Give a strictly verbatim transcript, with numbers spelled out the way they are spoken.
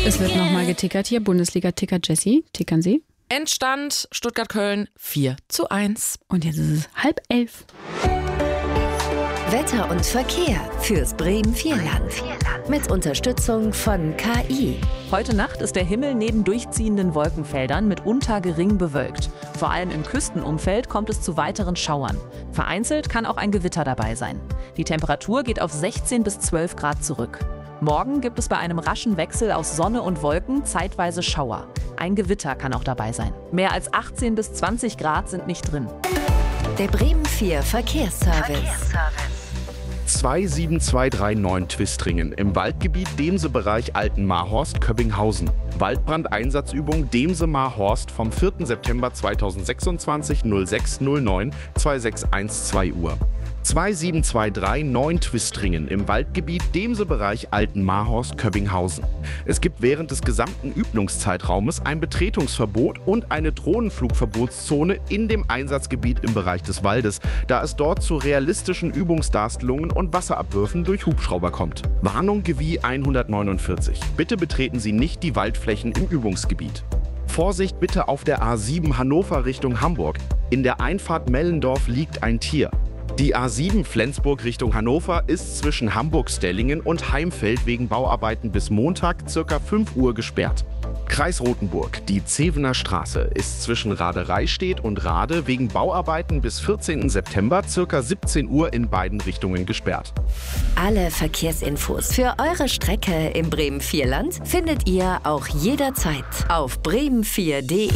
Es wird nochmal getickert hier. Bundesliga-Ticker Jessie. Tickern Sie. Endstand Stuttgart-Köln vier zu eins. Und jetzt ist es halb elf. Wetter und Verkehr fürs Bremen-Vierland. Mit Unterstützung von K I. Heute Nacht ist der Himmel neben durchziehenden Wolkenfeldern mitunter gering bewölkt. Vor allem im Küstenumfeld kommt es zu weiteren Schauern. Vereinzelt kann auch ein Gewitter dabei sein. Die Temperatur geht auf sechzehn bis zwölf Grad zurück. Morgen gibt es bei einem raschen Wechsel aus Sonne und Wolken zeitweise Schauer. Ein Gewitter kann auch dabei sein. Mehr als achtzehn bis zwanzig Grad sind nicht drin. Der Bremen vier Verkehrsservice. Verkehrsservice. zwei sieben zwei drei neun Twistringen im Waldgebiet Demse-Bereich Altenmarhorst-Köbbinghausen. Waldbrandeinsatzübung Demse-Marhorst vom vierten September zweitausendsechsundzwanzig sechs null neun sechsundzwanzig zwölf Uhr. zwei sieben zwei drei neun Twistringen im Waldgebiet Demse-Bereich Altenmarhorst-Köbbinghausen. Es gibt während des gesamten Übungszeitraumes ein Betretungsverbot und eine Drohnenflugverbotszone in dem Einsatzgebiet im Bereich des Waldes, da es dort zu realistischen Übungsdarstelungen und Wasserabwürfen durch Hubschrauber kommt. Warnung G W I hundertneunundvierzig. Bitte betreten Sie nicht die Waldflächen im Übungsgebiet. Vorsicht bitte auf der A sieben Hannover Richtung Hamburg. In der Einfahrt Mellendorf liegt ein Tier. Die A sieben Flensburg Richtung Hannover ist zwischen Hamburg-Stellingen und Heimfeld wegen Bauarbeiten bis Montag ca. fünf Uhr gesperrt. Kreis Rothenburg. Die Zevener Straße ist zwischen Radereistedt und Rade wegen Bauarbeiten bis vierzehnten September ca. siebzehn Uhr in beiden Richtungen gesperrt. Alle Verkehrsinfos für eure Strecke im Bremen-Vierland findet ihr auch jederzeit auf bremen vier punkt de.